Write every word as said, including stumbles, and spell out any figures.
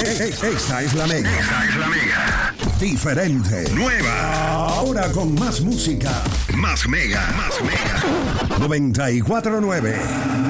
Esta es la Mega. Esta es la Mega. Diferente. Nueva. Ahora con más música. Más Mega. Más Mega. noventa y cuatro nueve